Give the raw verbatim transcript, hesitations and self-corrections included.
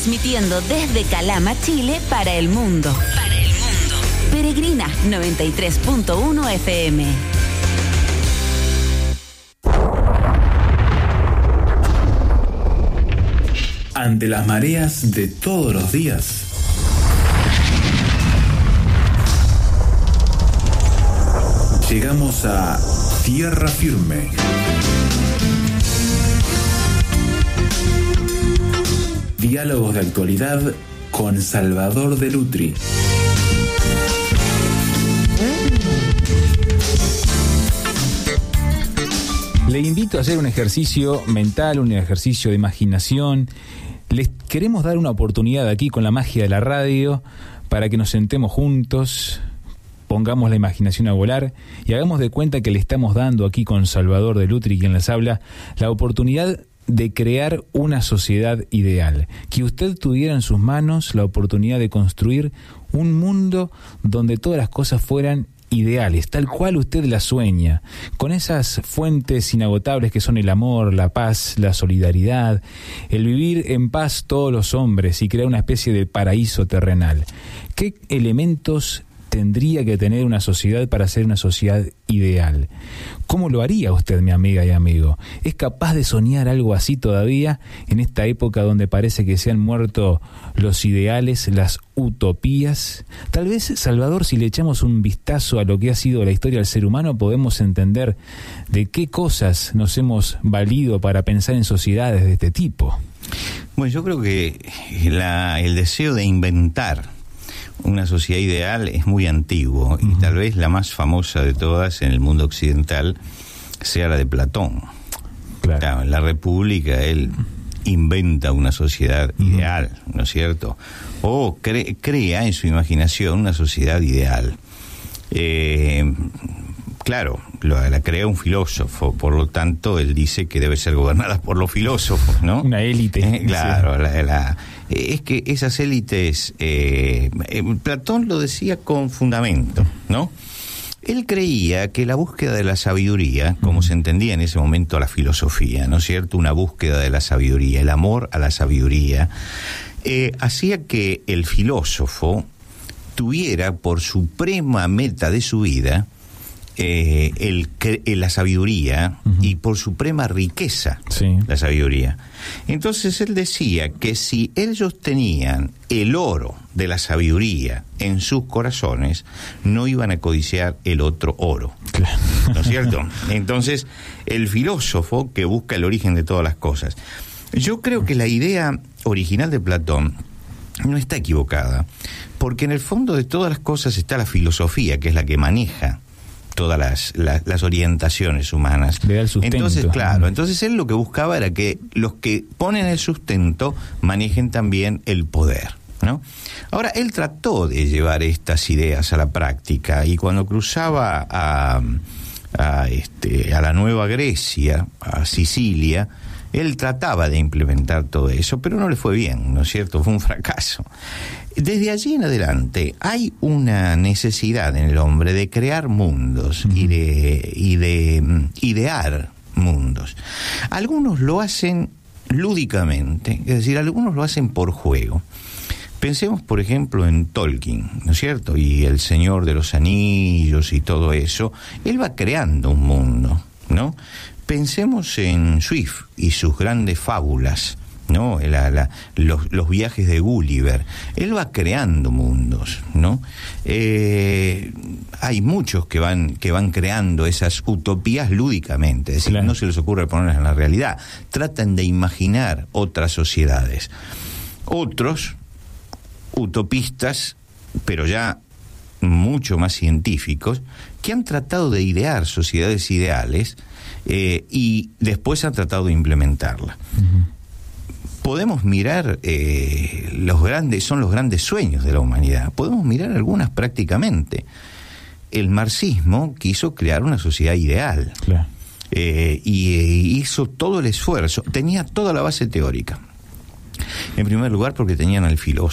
Transmitiendo desde Calama, Chile, para el mundo. Para el mundo. Peregrina noventa y tres punto uno F M. Ante las mareas de todos los días, llegamos a tierra firme. Diálogos de actualidad con Salvador de Lutri. Le invito a hacer un ejercicio mental, un ejercicio de imaginación. Les queremos dar una oportunidad aquí con la magia de la radio para que nos sentemos juntos, pongamos la imaginación a volar y hagamos de cuenta que le estamos dando aquí con Salvador de Lutri, quien les habla, la oportunidad de crear una sociedad ideal, que usted tuviera en sus manos la oportunidad de construir un mundo donde todas las cosas fueran ideales, tal cual usted las sueña, con esas fuentes inagotables que son el amor, la paz, la solidaridad, el vivir en paz todos los hombres y crear una especie de paraíso terrenal. ¿Qué elementos tendría que tener una sociedad para ser una sociedad ideal? ¿Cómo lo haría usted, mi amiga y amigo? ¿Es capaz de soñar algo así todavía en esta época donde parece que se han muerto los ideales, las utopías? Tal vez, Salvador, si le echamos un vistazo a lo que ha sido la historia del ser humano, podemos entender de qué cosas nos hemos valido para pensar en sociedades de este tipo. Bueno, yo creo que la, el deseo de inventar una sociedad ideal es muy antiguo, uh-huh. y tal vez la más famosa de todas en el mundo occidental sea la de Platón. Claro. Claro, en la República él inventa una sociedad uh-huh. ideal, ¿no es cierto? O cre- crea en su imaginación una sociedad ideal. Eh, claro, lo, la crea un filósofo, por lo tanto él dice que debe ser gobernada por los filósofos, ¿no? Una élite. Eh, claro, sí. la, la, es que esas élites, eh, eh, Platón lo decía con fundamento, ¿no? Él creía que la búsqueda de la sabiduría, como uh-huh. se entendía en ese momento la filosofía, ¿no es cierto? Una búsqueda de la sabiduría, el amor a la sabiduría, eh, hacía que el filósofo tuviera por suprema meta de su vida Eh, el, el, la sabiduría uh-huh. y por suprema riqueza sí. la sabiduría. Entonces él decía que si ellos tenían el oro de la sabiduría en sus corazones, no iban a codiciar el otro oro, claro. ¿no es cierto? Entonces el filósofo que busca el origen de todas las cosas. Yo creo que la idea original de Platón no está equivocada, porque en el fondo de todas las cosas está la filosofía, que es la que maneja todas las, las, las orientaciones humanas. Le da el sustento. Entonces, claro, entonces él lo que buscaba era que los que ponen el sustento manejen también el poder, ¿no? Ahora, él trató de llevar estas ideas a la práctica y cuando cruzaba a, a, este, a la Nueva Grecia, a Sicilia, él trataba de implementar todo eso, pero no le fue bien, ¿no es cierto? Fue un fracaso. Desde allí en adelante hay una necesidad en el hombre de crear mundos uh-huh. y de y de idear mundos. Algunos lo hacen lúdicamente, es decir, algunos lo hacen por juego. Pensemos, por ejemplo, en Tolkien, ¿no es cierto? Y El Señor de los Anillos y todo eso. Él va creando un mundo, ¿no? Pensemos en Swift y sus grandes fábulas, ¿no? La, la, los, los viajes de Gulliver. Él va creando mundos, ¿no? Eh, hay muchos que van que van creando esas utopías lúdicamente, es decir, claro. no se les ocurre ponerlas en la realidad. Tratan de imaginar otras sociedades. Otros utopistas, pero ya mucho más científicos, que han tratado de idear sociedades ideales eh, y después han tratado de implementarlas. Uh-huh. Podemos mirar eh, los grandes, son los grandes sueños de la humanidad. Podemos mirar algunas prácticamente. El marxismo quiso crear una sociedad ideal. Claro. Eh, y eh, hizo todo el esfuerzo. Tenía toda la base teórica. En primer lugar, porque tenían al filósofo.